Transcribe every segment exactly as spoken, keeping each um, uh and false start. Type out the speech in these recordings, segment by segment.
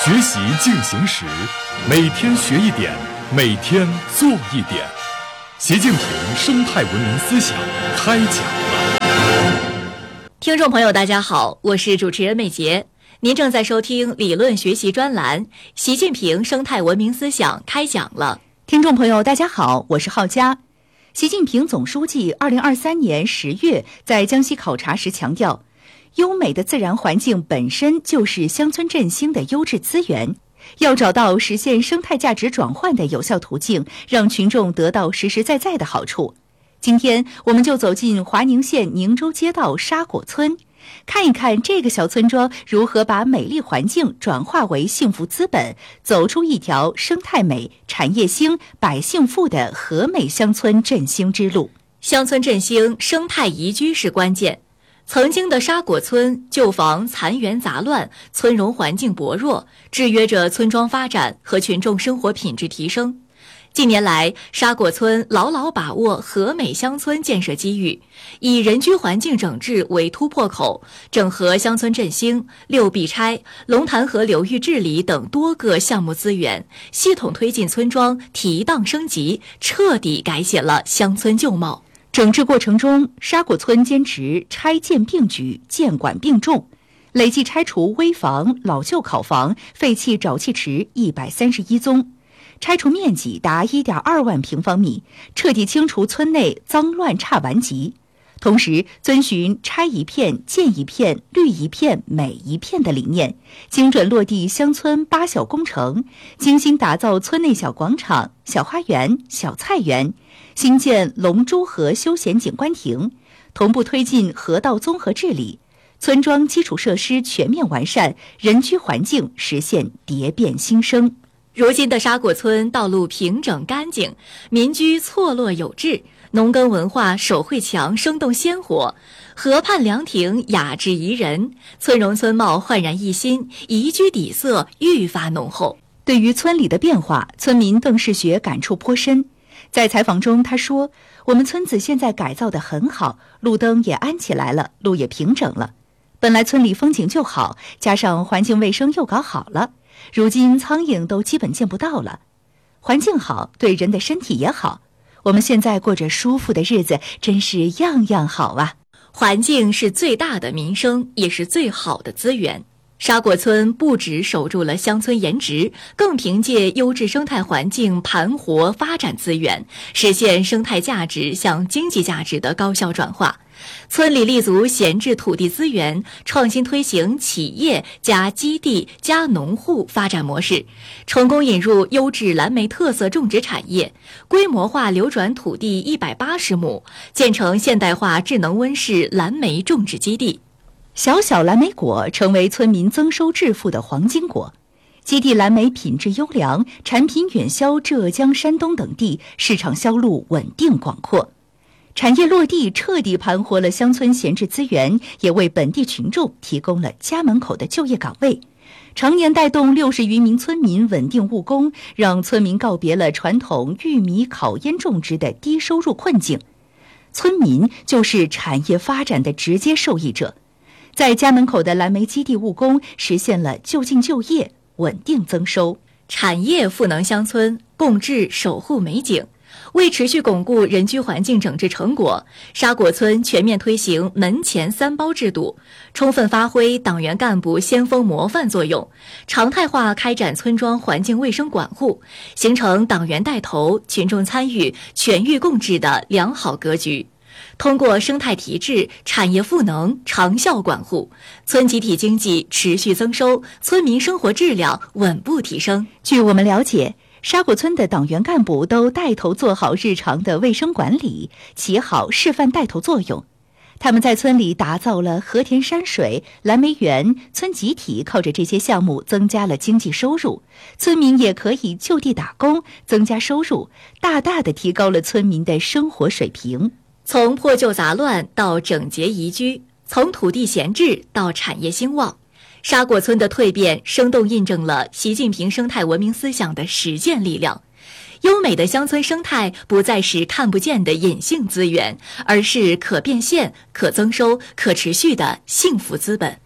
学习进行时，每天学一点，每天做一点。习近平生态文明思想开讲了。 听众朋友大家好，我是主持人美杰，您正在收听理论学习专栏习近平生态文明思想开讲了。 听众朋友大家好，我是浩佳。习近平总书记二零二三年十月在江西考察时强调，优美的自然环境本身就是乡村振兴的优质资源，要找到实现生态价值转换的有效途径，让群众得到实实在在的好处。今天我们就走进华宁县宁州街道沙果村，看一看这个小村庄如何把美丽环境转化为幸福资本，走出一条生态美、产业兴、百姓富的和美乡村振兴之路。 乡村振兴、生态宜居是关键。曾经的沙果村旧房残垣杂乱，村容环境薄弱，制约着村庄发展和群众生活品质提升。近年来，沙果村牢牢把握和美乡村建设机遇，以人居环境整治为突破口，整合乡村振兴、六必拆、龙潭河流域治理等多个项目资源，系统推进村庄提档升级，彻底改写了乡村旧貌。 整治过程中，沙果村坚持拆建并举、建管并重，累计拆除危房、老旧考房、废弃沼气池一百三十一宗，拆除面积达 一点二万平方米，彻底清除村内脏乱差顽疾。同时遵循拆一片、建一片、绿一片、美一片的理念，精准落地乡村八小工程，精心打造村内小广场、小花园、小菜园，兴建龙珠河休闲景观亭，同步推进河道综合治理，村庄基础设施全面完善，人居环境实现蝶变新生。 如今的沙果村道路平整干净，民居错落有致，农耕文化手绘墙生动鲜活，河畔凉亭雅致宜人，村容村貌焕然一新，宜居底色愈发浓厚。 对于村里的变化，村民邓世学感触颇深。在采访中他说，我们村子现在改造得很好，路灯也安起来了，路也平整了。本来村里风景就好，加上环境卫生又搞好了，如今苍蝇都基本见不到了。环境好，对人的身体也好，我们现在过着舒服的日子，真是样样好啊。 环境是最大的民生，也是最好的资源。沙果村不只守住了乡村颜值，更凭借优质生态环境盘活发展资源，实现生态价值向经济价值的高效转化。村里立足闲置土地资源，创新推行企业加基地加农户发展模式，成功引入优质蓝莓特色种植产业，规模化流转土地一百八十亩，建成现代化智能温室蓝莓种植基地。 小小蓝莓果成为村民增收致富的黄金果，基地蓝莓品质优良，产品远销浙江、山东等地，市场销路稳定广阔。产业落地彻底盘活了乡村闲置资源，也为本地群众提供了家门口的就业岗位，常年带动六十余名村民稳定务工，让村民告别了传统玉米、烤烟种植的低收入困境。村民就是产业发展的直接受益者，在家门口的蓝莓基地务工，实现了就近就业、稳定增收。 产业赋能乡村，共治守护美景。为持续巩固人居环境整治成果，沙果村全面推行门前三包制度，充分发挥党员干部先锋模范作用，常态化开展村庄环境卫生管护，形成党员带头、群众参与、全域共治的良好格局。通过生态提质、产业赋能、长效管护，村集体经济持续增收，村民生活质量稳步提升。 据我们了解，沙果村的党员干部都带头做好日常的卫生管理，起好示范带头作用。他们在村里打造了和田山水、蓝莓园，村集体靠着这些项目增加了经济收入，村民也可以就地打工，增加收入，大大的提高了村民的生活水平。 从破旧杂乱到整洁宜居，从土地闲置到产业兴旺，沙果村的蜕变生动印证了习近平生态文明思想的实践力量。优美的乡村生态不再是看不见的隐性资源，而是可变现、可增收、可持续的幸福资本。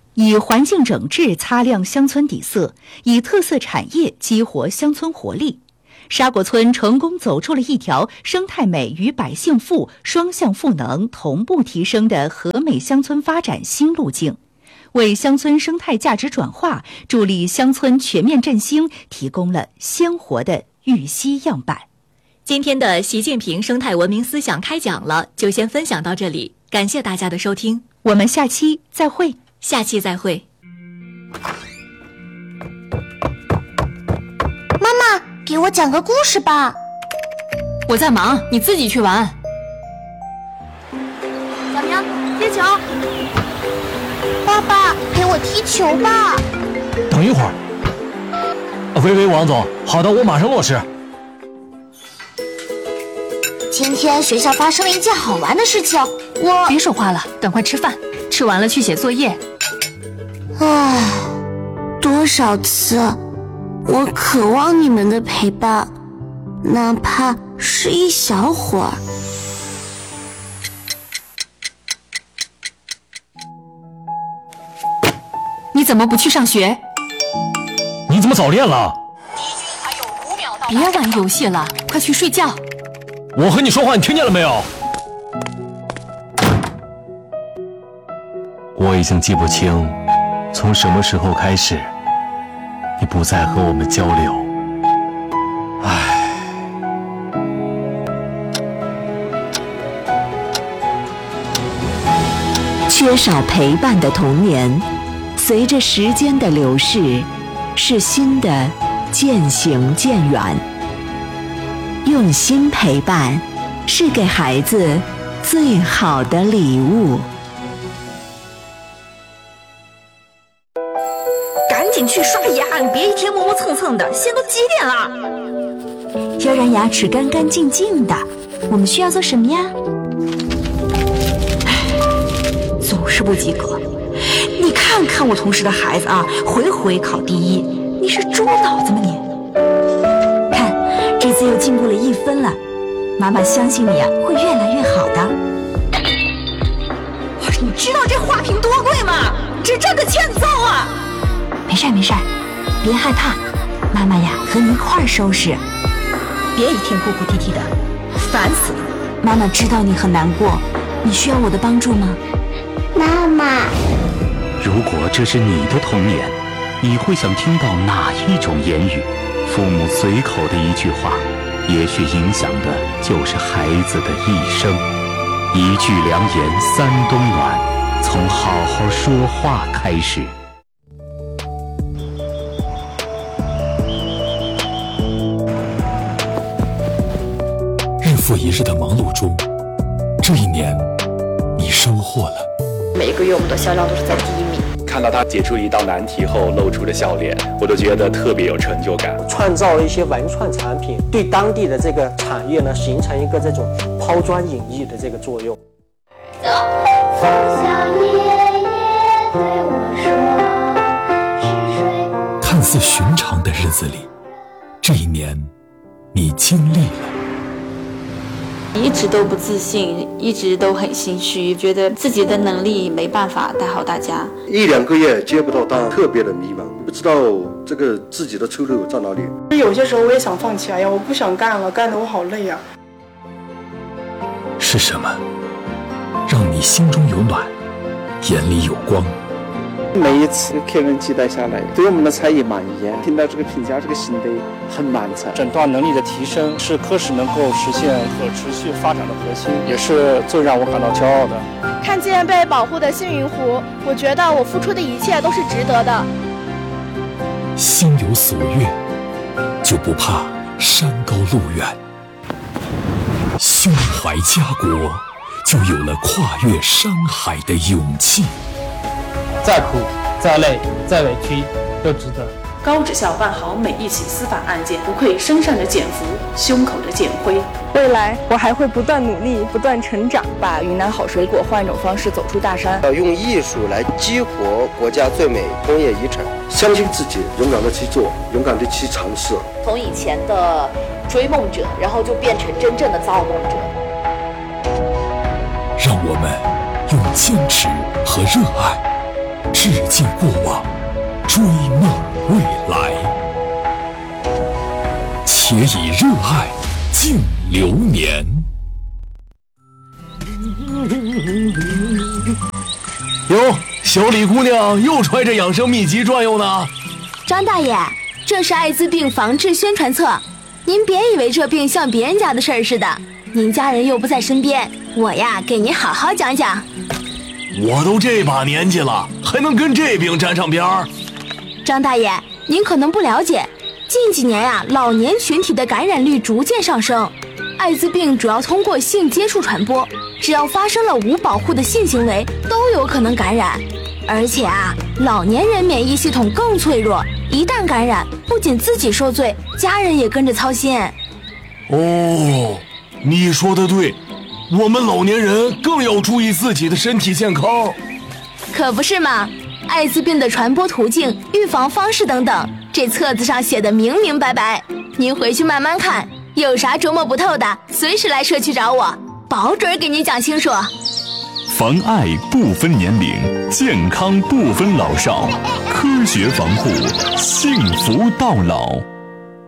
以环境整治擦亮乡村底色，以特色产业激活乡村活力。沙果村成功走出了一条生态美与百姓富双向赋能同步提升的和美乡村发展新路径，为乡村生态价值转化、助力乡村全面振兴提供了鲜活的玉溪样板。 今天的习近平生态文明思想开讲了，就先分享到这里，感谢大家的收听， 我们下期再会。 下期再会。 妈妈，给我讲个故事吧。 我在忙，你自己去玩。 小明，接球。爸爸，陪我踢球吧。 等一会儿。喂喂，王总，好的，我马上落实。 今天学校发生了一件好玩的事情，我…… 别说话了，赶快吃饭，吃完了去写作业。 唉，多少次我渴望你们的陪伴，哪怕是一小会儿。 你怎么不去上学？ 你怎么早恋了？ 别玩游戏了，快去睡觉。 我和你说话，你听见了没有？我已经记不清从什么时候开始你不再和我们交流。唉， 缺少陪伴的童年，随着时间的流逝，是心的渐行渐远。用心陪伴，是给孩子最好的礼物。 赶紧去刷牙，你别一天磨磨蹭蹭的，现在都几点了？ 要让牙齿干干净净的，我们需要做什么呀？ 总是不及格。你看看我同事的孩子啊，回回考第一，你是猪脑子吗你？ 看，这次又进步了一分了，妈妈相信你啊，会越来越好的。 你知道这花瓶多贵吗？这真的欠揍啊！ 没事没事，别害怕，妈妈呀和你一块儿收拾。 别一天哭哭啼啼的，烦死了。 妈妈知道你很难过，你需要我的帮助吗？ 妈妈， 如果这是你的童年，你会想听到哪一种言语？父母随口的一句话，也许影响的就是孩子的一生。一句良言三冬暖，从好好说话开始。 日复一日的忙碌中，这一年你收获了。 每个月我们的销量都是在第一名。 看到他解出一道难题后露出的笑脸，我都觉得特别有成就感。 创造了一些文创产品，对当地的这个产业呢，形成一个这种抛砖引玉的这个作用。 走。小爷爷对我说，是水。 看似寻常的日子里，这一年你经历了。 一直都不自信，一直都很心虚，觉得自己的能力没办法带好大家。 一两个月接不到单，特别的迷茫，不知道这个自己的出路在哪里。 有些时候我也想放弃，哎呀，我不想干了，干得我好累呀。 是什么让你心中有暖，眼里有光？ 每一次客人接待下来，对我们的菜艺满意，听到这个评价，这个心得很满足。 诊断能力的提升是科室能够实现可持续发展的核心，也是最让我感到骄傲的。 看见被保护的幸运湖，我觉得我付出的一切都是值得的。 心有所愿，就不怕山高路远。胸怀家国，就有了跨越山海的勇气。 再苦、再累、再委屈，都值得。 高指效办好每一起司法案件，不愧身上的简服，胸口的简徽。 未来我还会不断努力，不断成长， 把云南好水果换一种方式走出大山。 要用艺术来激活国家最美工业遗产。 相信自己，勇敢的去做，勇敢的去尝试。 从以前的追梦者，然后就变成真正的造梦者。 让我们用坚持和热爱致敬过往，追梦未来，且以热爱敬流年。 哟，小李姑娘又揣着养生秘籍转悠呢。 张大爷，这是艾滋病防治宣传册，您别以为这病像别人家的事儿似的，您家人又不在身边，我呀给您好好讲讲。 我都这把年纪了，还能跟这病沾上边儿？ 张大爷，您可能不了解，近几年呀、啊，老年群体的感染率逐渐上升。艾滋病主要通过性接触传播，只要发生了无保护的性行为，都有可能感染。而且啊，老年人免疫系统更脆弱，一旦感染，不仅自己受罪，家人也跟着操心。 哦，你说的对，我们老年人更要注意自己的身体健康。 可不是嘛，艾滋病的传播途径、预防方式等等，这册子上写的明明白白，您回去慢慢看，有啥琢磨不透的，随时来社区找我，保准给您讲清楚。 防艾不分年龄，健康不分老少，科学防护，幸福到老。